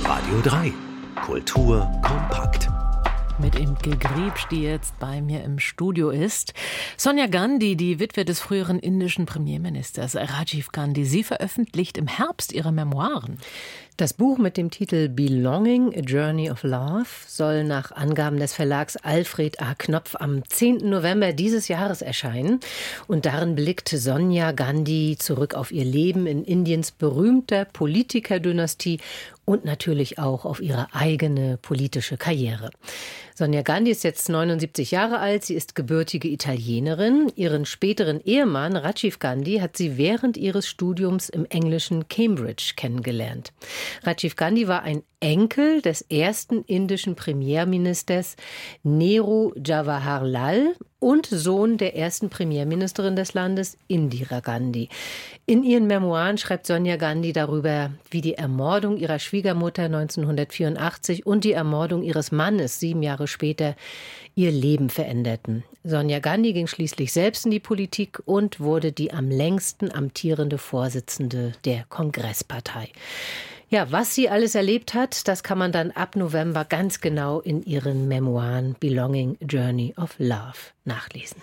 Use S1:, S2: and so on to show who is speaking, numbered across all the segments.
S1: Radio 3. Kultur kompakt.
S2: Mit Imke Griebsch, die jetzt bei mir im Studio ist. Sonia Gandhi, die Witwe des früheren indischen Premierministers Rajiv Gandhi, sie veröffentlicht im Herbst ihre Memoiren.
S3: Das Buch mit dem Titel Belonging, A Journey of Love soll nach Angaben des Verlags Alfred A. Knopf am 10. November dieses Jahres erscheinen. Und darin blickt Sonia Gandhi zurück auf ihr Leben in Indiens berühmter Politikerdynastie und natürlich auch auf ihre eigene politische Karriere. Sonia Gandhi ist jetzt 79 Jahre alt, sie ist gebürtige Italienerin. Ihren späteren Ehemann Rajiv Gandhi hat sie während ihres Studiums im englischen Cambridge kennengelernt. Rajiv Gandhi war ein Enkel des ersten indischen Premierministers Nehru Jawaharlal und Sohn der ersten Premierministerin des Landes, Indira Gandhi. In ihren Memoiren schreibt Sonia Gandhi darüber, wie die Ermordung ihrer Schwiegermutter 1984 und die Ermordung ihres Mannes 7 Jahre später ihr Leben veränderten. Sonia Gandhi ging schließlich selbst in die Politik und wurde die am längsten amtierende Vorsitzende der Kongresspartei. Ja, was sie alles erlebt hat, das kann man dann ab November ganz genau in ihren Memoiren Belonging, Journey of Love nachlesen.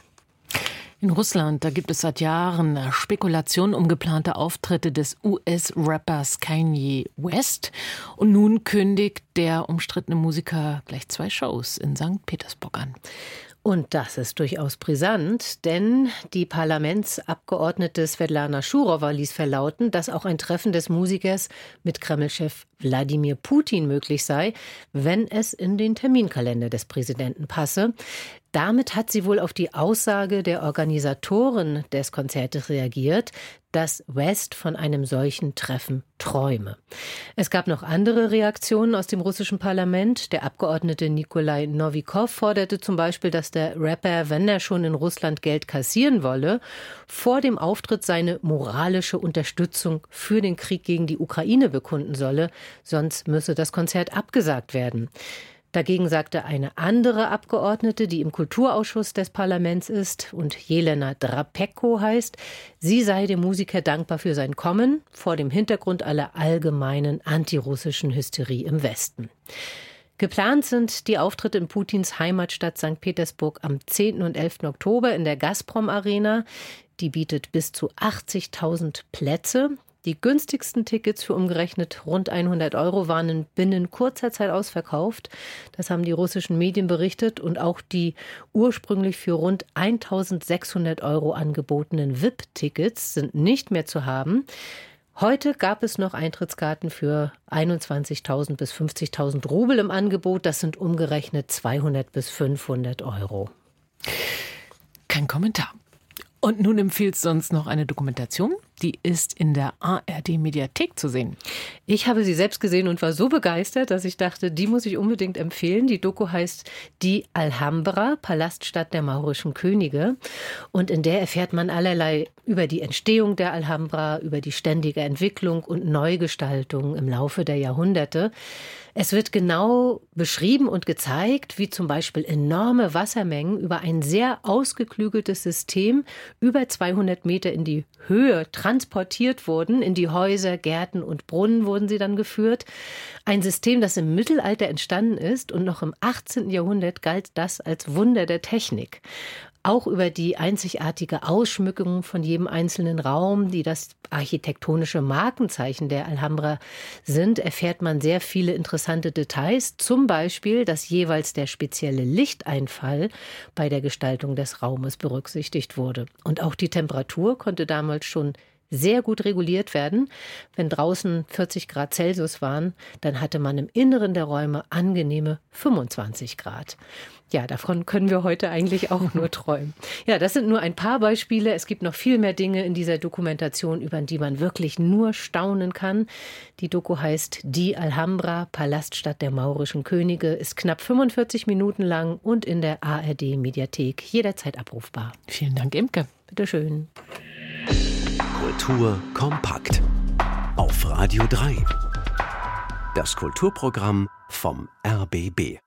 S2: In Russland, da gibt es seit Jahren Spekulationen um geplante Auftritte des US-Rappers Kanye West. Und nun kündigt der umstrittene Musiker gleich 2 Shows in St. Petersburg an.
S3: Und das ist durchaus brisant, denn die Parlamentsabgeordnete Svetlana Schurowa ließ verlauten, dass auch ein Treffen des Musikers mit Kremlchef Wladimir Putin möglich sei, wenn es in den Terminkalender des Präsidenten passe. Damit hat sie wohl auf die Aussage der Organisatoren des Konzertes reagiert, dass West von einem solchen Treffen träume. Es gab noch andere Reaktionen aus dem russischen Parlament. Der Abgeordnete Nikolai Nowikow forderte zum Beispiel, dass der Rapper, wenn er schon in Russland Geld kassieren wolle, vor dem Auftritt seine moralische Unterstützung für den Krieg gegen die Ukraine bekunden solle, sonst müsse das Konzert abgesagt werden. Dagegen sagte eine andere Abgeordnete, die im Kulturausschuss des Parlaments ist und Jelena Drapecko heißt, sie sei dem Musiker dankbar für sein Kommen vor dem Hintergrund aller allgemeinen antirussischen Hysterie im Westen. Geplant sind die Auftritte in Putins Heimatstadt St. Petersburg am 10. und 11. Oktober in der Gazprom Arena. Die bietet bis zu 80.000 Plätze. Die günstigsten Tickets für umgerechnet rund 100 € waren in binnen kurzer Zeit ausverkauft. Das haben die russischen Medien berichtet. Und auch die ursprünglich für rund 1.600 € angebotenen VIP-Tickets sind nicht mehr zu haben. Heute gab es noch Eintrittskarten für 21.000 bis 50.000 Rubel im Angebot. Das sind umgerechnet 200 bis 500 €.
S2: Kein Kommentar. Und nun empfiehlt sonst noch eine Dokumentation, die ist in der ARD-Mediathek zu sehen.
S3: Ich habe sie selbst gesehen und war so begeistert, dass ich dachte, die muss ich unbedingt empfehlen. Die Doku heißt Die Alhambra, Palaststadt der maurischen Könige. Und in der erfährt man allerlei über die Entstehung der Alhambra, über die ständige Entwicklung und Neugestaltung im Laufe der Jahrhunderte. Es wird genau beschrieben und gezeigt, wie zum Beispiel enorme Wassermengen über ein sehr ausgeklügeltes System über 200 Meter in die Höhe transportiert wurden. In die Häuser, Gärten und Brunnen wurden sie dann geführt. Ein System, das im Mittelalter entstanden ist und noch im 18. Jahrhundert galt das als Wunder der Technik. Auch über die einzigartige Ausschmückung von jedem einzelnen Raum, die das architektonische Markenzeichen der Alhambra sind, erfährt man sehr viele interessante Details. Zum Beispiel, dass jeweils der spezielle Lichteinfall bei der Gestaltung des Raumes berücksichtigt wurde. Und auch die Temperatur konnte damals schon sehr gut reguliert werden. Wenn draußen 40 Grad Celsius waren, dann hatte man im Inneren der Räume angenehme 25 Grad. Ja, davon können wir heute eigentlich auch nur träumen. Ja, das sind nur ein paar Beispiele. Es gibt noch viel mehr Dinge in dieser Dokumentation, über die man wirklich nur staunen kann. Die Doku heißt Die Alhambra, Palaststadt der maurischen Könige, ist knapp 45 Minuten lang und in der ARD-Mediathek jederzeit abrufbar.
S2: Vielen Dank, Imke.
S3: Bitteschön.
S1: Kultur kompakt. Auf Radio 3. Das Kulturprogramm vom RBB.